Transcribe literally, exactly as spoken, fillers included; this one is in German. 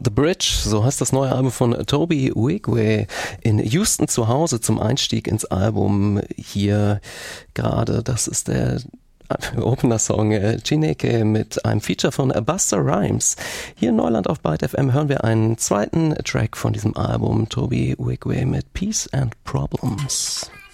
The Bridge, so heißt das neue Album von Toby Wigwe, in Houston zu Hause zum Einstieg ins Album hier gerade. Das ist der Opener-Song Chineke mit einem Feature von Busta Rhymes. Hier in Neuland auf Byte F M hören wir einen zweiten Track von diesem Album, Toby Wigwe mit Peace and Problems.